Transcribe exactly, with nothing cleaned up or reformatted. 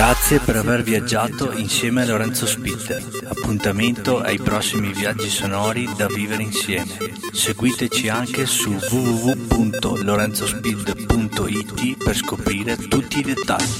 Grazie per aver viaggiato insieme a Lorenzo Spitter. Appuntamento ai prossimi viaggi sonori da vivere insieme. Seguiteci anche su w w w punto lorenzospid punto i t per scoprire tutti i dettagli.